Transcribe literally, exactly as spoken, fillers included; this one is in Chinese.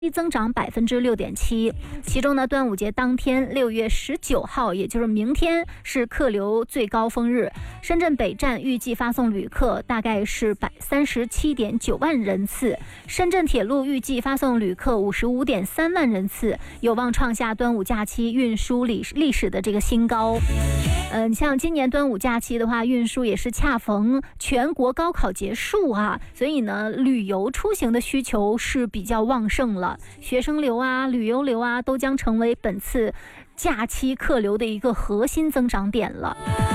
增长百分之六点七，其中呢，端午节当天六月十九号，也就是明天是客流最高峰日。深圳北站预计发送旅客大概是百三十七点九万人次，深圳铁路预计发送旅客五十五点三万人次，有望创下端午假期运输历历史的这个新高。嗯，像今年端午假期的话，运输也是恰逢全国高考结束啊，所以呢，旅游出行的需求是比较旺盛了。学生流啊、旅游流啊，都将成为本次假期客流的一个核心增长点了。